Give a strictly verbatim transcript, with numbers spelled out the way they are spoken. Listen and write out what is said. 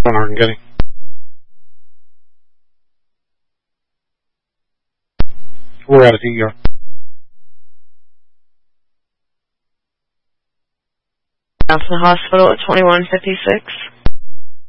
on Hard and Getty. We're out of the E R. From the hospital at twenty-one fifty-six.